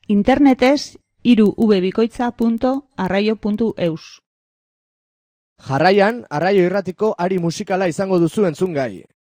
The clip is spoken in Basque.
Internetez www.arraio.eus. Jarraian, Arraio Irratiko ari musikala izango duzu entzungai.